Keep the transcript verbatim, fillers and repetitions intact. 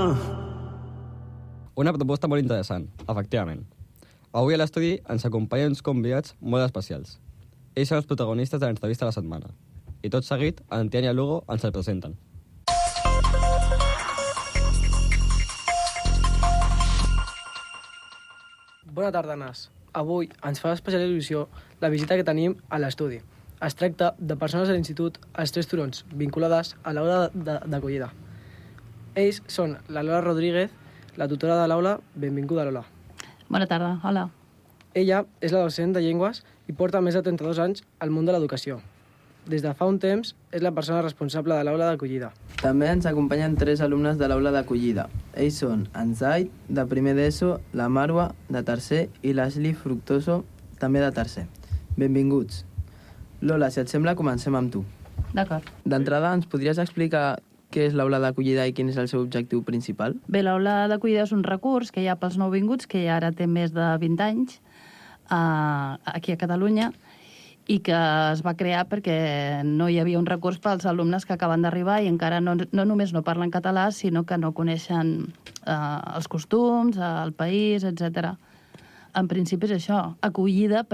Una proposta molt interessant, efectivament. Avui a l'estudi ens acompanyen uns convidats molt especials. Ells són els protagonistes de l'entrevista de la setmana. I tot seguit, en Tian i el Lugo ens el presenten. Bona tarda, Nas. Avui ens fa especial il·lusió la visita que tenim a l'estudi. Es tracta de persones de l'Institut Els Tres Turons, vinculades a l'aula d'acollida. Ells són la Lola Rodríguez, la tutora de l'aula. Benvinguda, Lola. Bona tarda, hola. Ella és la docent de llengües i porta més de trenta-dos anys al món de l'educació. Des de fa un temps és la persona responsable de l'aula d'acollida. També ens acompanyen tres alumnes de l'aula d'acollida. Ells són en Zaid, de primer d'ESO, la Marwa, de tercer, i l'Ashley Fructoso, també de tercer. Benvinguts. Lola, si et sembla, comencem amb tu. D'acord. D'entrada, ens podries explicar què és l'aula d'acollida i quin és el seu objectiu principal? Bé, l'aula d'acollida és un recurs que hi ha pels nouvinguts, que ara té més de vint anys, eh, aquí a Catalunya, i que es va crear perquè no hi havia un recurs pels alumnes que acaben d'arribar i encara no, no només no parlen català, sinó que no coneixen eh, els costums, el país, etcètera. En principi és això, acollida